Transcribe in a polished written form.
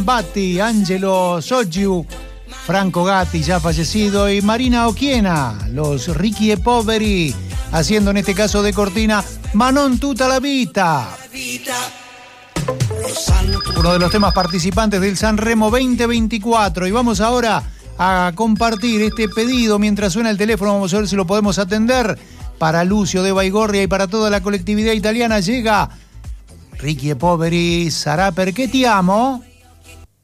Batti, Angelo Soggiu, Franco Gatti, ya fallecido, y Marina Occhiena, los Ricchi e Poveri, haciendo en este caso de cortina Manon tutta la vita. Uno de los temas participantes del Sanremo 2024. Y vamos ahora a compartir este pedido mientras suena el teléfono. Vamos a ver si lo podemos atender. Para Lucio de Baigorria y para toda la colectividad italiana llega Ricchi e Poveri, Sarà perché ti amo.